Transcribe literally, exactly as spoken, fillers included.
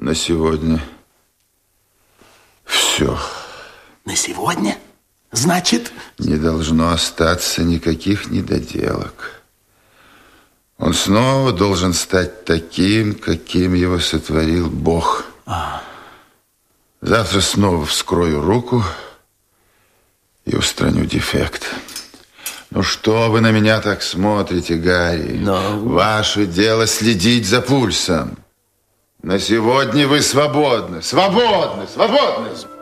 На сегодня все. На сегодня? Значит? Не должно остаться никаких недоделок. Он снова должен стать таким, каким его сотворил Бог. А. Завтра снова вскрою руку и устраню дефект. Ну что вы на меня так смотрите, Гарри? Но... Ваше дело следить за пульсом. На сегодня вы свободны, свободны, свободны.